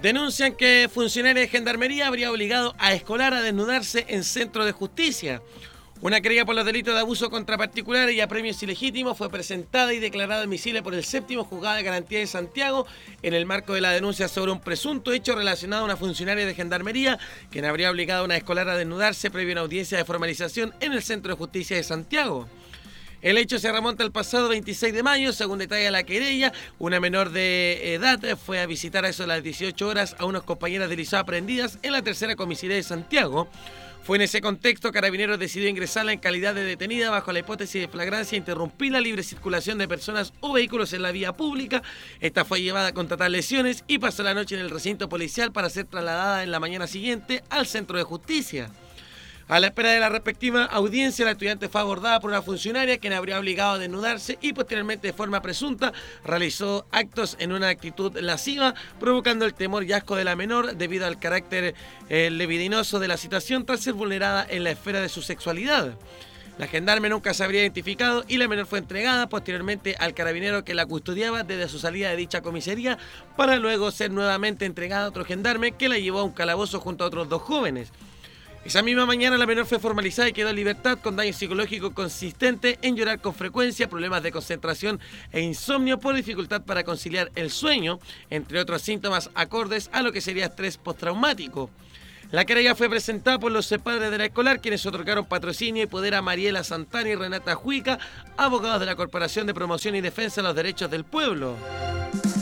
Denuncian que funcionaria de Gendarmería habría obligado a escolar a desnudarse en centro de justicia. Una querella por los delitos de abuso contra particulares y apremios ilegítimos fue presentada y declarada admisible por el séptimo Juzgado de Garantía de Santiago en el marco de la denuncia sobre un presunto hecho relacionado a una funcionaria de Gendarmería quien habría obligado a una escolar a desnudarse previo a una audiencia de formalización en el Centro de Justicia de Santiago. El hecho se remonta al pasado 26 de mayo, según detalla la querella. Una menor de edad fue a visitar a eso de las 18 horas a unas compañeras de liceo aprendidas en la tercera comisaría de Santiago. Fue en ese contexto que Carabineros decidió ingresarla en calidad de detenida bajo la hipótesis de flagrancia e interrumpir la libre circulación de personas o vehículos en la vía pública. Esta fue llevada con tratar lesiones y pasó la noche en el recinto policial para ser trasladada en la mañana siguiente al Centro de Justicia. A la espera de la respectiva audiencia, la estudiante fue abordada por una funcionaria quien habría obligado a desnudarse y posteriormente de forma presunta realizó actos en una actitud lasciva, provocando el temor y asco de la menor debido al carácter libidinoso de la situación tras ser vulnerada en la esfera de su sexualidad. La gendarme nunca se habría identificado y la menor fue entregada posteriormente al carabinero que la custodiaba desde su salida de dicha comisaría para luego ser nuevamente entregada a otro gendarme que la llevó a un calabozo junto a otros dos jóvenes. Esa misma mañana la menor fue formalizada y quedó en libertad con daño psicológico consistente en llorar con frecuencia, problemas de concentración e insomnio por dificultad para conciliar el sueño, entre otros síntomas acordes a lo que sería estrés postraumático. La querella fue presentada por los padres de la escolar, quienes otorgaron patrocinio y poder a Mariela Santana y Renata Juica, abogados de la Corporación de Promoción y Defensa de los Derechos del Pueblo.